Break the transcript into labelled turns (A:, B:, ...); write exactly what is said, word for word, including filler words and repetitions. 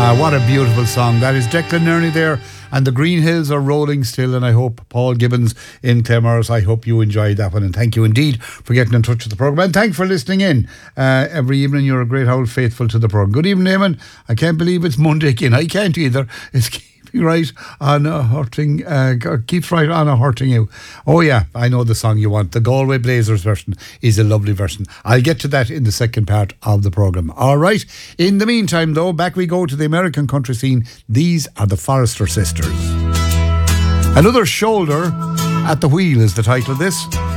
A: Ah, what a beautiful song. That is Declan Nerney there, and the Green Hills are rolling still, and I hope Paul Gibbons in Claremorris, I hope you enjoyed that one, and thank you indeed for getting in touch with the programme, and thanks for listening in uh, every evening. You're a great old faithful to the programme. Good evening, Eamon. I can't believe it's Monday again. I can't either. It's keeping right on a hurting, uh, keeps right on a hurting you. Oh yeah, I know the song you want. The Galway Blazers version is a lovely version. I'll get to that in the second part of the programme. All right. In the meantime, though, back we go to the American country scene. These are the Forrester Sisters. Another Shoulder at the Wheel is the title of this.